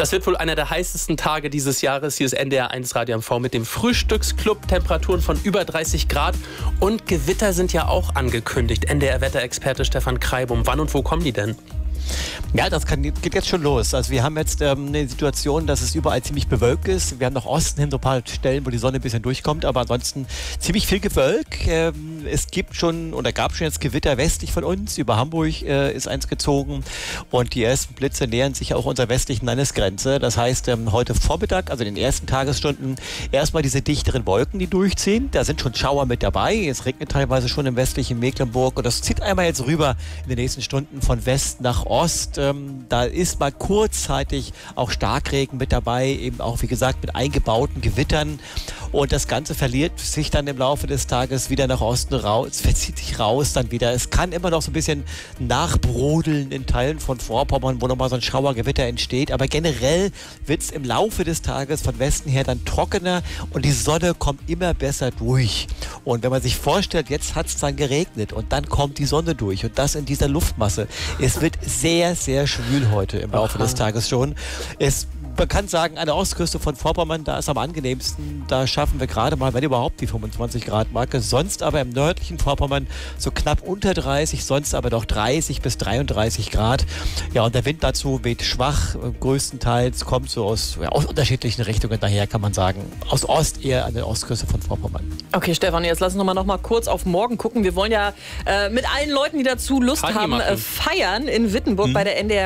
Das wird wohl einer der heißesten Tage dieses Jahres. Hier ist NDR 1 Radio MV mit dem Frühstücksclub. Temperaturen von über 30 Grad und Gewitter sind ja auch angekündigt. NDR-Wetterexperte Stefan Kreibum. Wann und wo kommen die denn? Ja, das geht jetzt schon los. Also wir haben jetzt eine Situation, dass es überall ziemlich bewölkt ist. Wir haben nach Osten hin so ein paar Stellen, wo die Sonne ein bisschen durchkommt, aber ansonsten ziemlich viel Gewölk. Es gibt schon oder gab schon jetzt Gewitter westlich von uns. Über Hamburg ist eins gezogen und die ersten Blitze nähern sich auch unserer westlichen Landesgrenze. Das heißt, heute Vormittag, also in den ersten Tagesstunden, erstmal diese dichteren Wolken, die durchziehen. Da sind schon Schauer mit dabei. Es regnet teilweise schon im westlichen Mecklenburg und das zieht einmal jetzt rüber in den nächsten Stunden von West nach Ost. Da ist mal kurzzeitig auch Starkregen mit dabei, eben auch, wie gesagt, mit eingebauten Gewittern. Und das Ganze verliert sich dann im Laufe des Tages wieder nach Osten raus, es verzieht sich raus dann wieder. Es kann immer noch so ein bisschen nachbrodeln in Teilen von Vorpommern, wo nochmal so ein Schauergewitter entsteht. Aber generell wird es im Laufe des Tages von Westen her dann trockener und die Sonne kommt immer besser durch. Und wenn man sich vorstellt, jetzt hat es dann geregnet und dann kommt die Sonne durch und das in dieser Luftmasse. Es wird sehr, sehr schwül heute im Laufe des Tages schon. Man kann sagen, an der Ostküste von Vorpommern, da ist am angenehmsten. Da schaffen wir gerade mal, wenn überhaupt, die 25-Grad-Marke. Sonst aber im nördlichen Vorpommern so knapp unter 30, sonst aber doch 30 bis 33 Grad. Ja, und der Wind dazu weht schwach, größtenteils kommt so aus unterschiedlichen Richtungen. Daher kann man sagen, aus Ost eher an der Ostküste von Vorpommern. Okay, Stefan, jetzt lass uns noch mal kurz auf morgen gucken. Wir wollen ja mit allen Leuten, die dazu Lust haben, feiern in Wittenburg bei der NDR